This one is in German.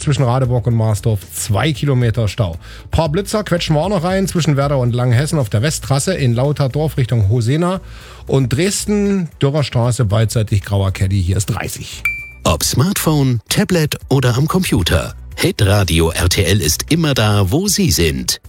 zwischen Radeburg und Marsdorf 2 Kilometer Stau. Paar Blitzer quetschen wir auch noch rein zwischen Werder und Langenhessen auf der Westtrasse in Lauterdorf Richtung Hosena. Und Dresden, Dürerstraße, beidseitig Grauer Caddy, hier ist 30. Ob Smartphone, Tablet oder am Computer. Hitradio RTL ist immer da, wo Sie sind.